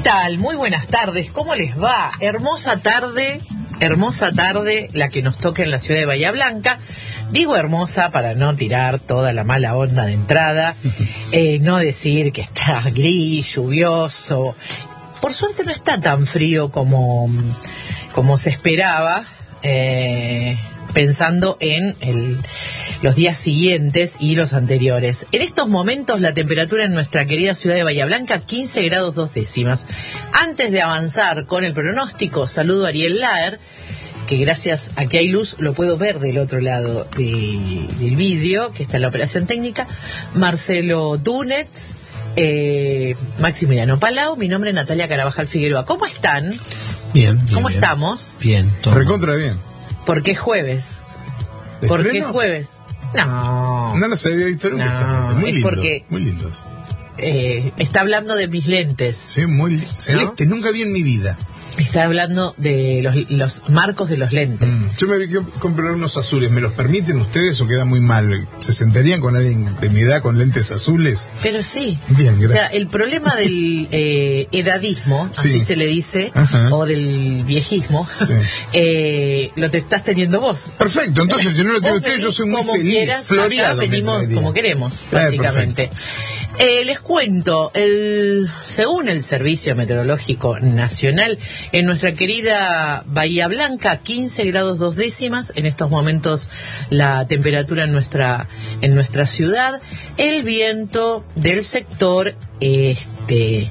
tal? Muy buenas tardes, ¿cómo les va? Hermosa tarde la que nos toca en la ciudad de Bahía Blanca. Digo hermosa para no tirar toda la mala onda de entrada, no decir que está gris, lluvioso. Por suerte no está tan frío como se esperaba, pensando en los días siguientes y los anteriores. En estos momentos la temperatura en nuestra querida ciudad de Bahía Blanca, 15 grados 2 décimas. Antes de avanzar con el pronóstico, saludo a Ariel Laer, que gracias a que hay luz lo puedo ver del otro lado del vídeo, que está en la operación técnica, Marcelo Túnez, Maximiliano Palau, mi nombre es Natalia Carabajal Figueroa. ¿Cómo están? Bien. ¿Cómo estamos? Bien, todo. Recontra bien. ¿Por qué jueves? ¿Por qué jueves? No los había visto nunca esa gente. Muy es lindos, porque muy lindos. Está hablando de mis lentes. Sí, muy celeste, nunca vi en mi vida. Está hablando de los marcos de los lentes. Yo me vi que comprar unos azules. ¿Me los permiten ustedes o queda muy mal? ¿Se sentarían con alguien de mi edad con lentes azules? Pero sí. Bien, gracias. O sea, el problema del edadismo, Sí. así se le dice, Ajá. o del viejismo, lo te estás teniendo vos. Perfecto, entonces yo no lo tengo Vos ustedes, yo venís soy muy como feliz. quieras, Floreado. acá venimos me como queremos, básicamente. Les cuento, según el Servicio Meteorológico Nacional, en nuestra querida Bahía Blanca, 15 grados 2 décimas, en estos momentos la temperatura en nuestra ciudad, el viento del sector este,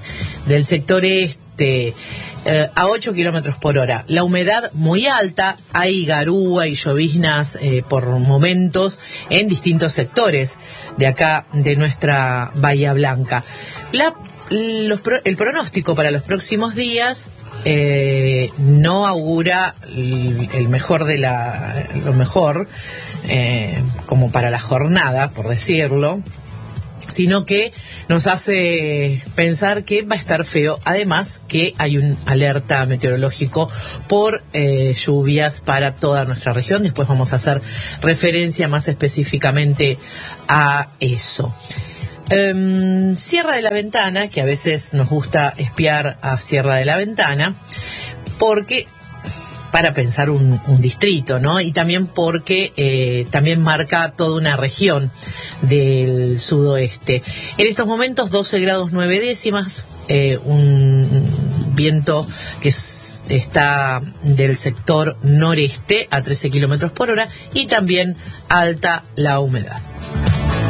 a 8 kilómetros por hora. La humedad muy alta, hay garúa y lloviznas por momentos en distintos sectores de acá, de nuestra Bahía Blanca. El pronóstico para los próximos días no augura lo mejor como para la jornada, por decirlo, sino que nos hace pensar que va a estar feo. Además que hay un alerta meteorológico por lluvias para toda nuestra región. Después vamos a hacer referencia más específicamente a eso. Sierra de la Ventana, que a veces nos gusta espiar a Sierra de la Ventana, porque para pensar un distrito, ¿no? Y también porque también marca toda una región del sudoeste. En estos momentos 12 grados 9 décimas, un viento que está del sector noreste a 13 kilómetros por hora y también alta la humedad.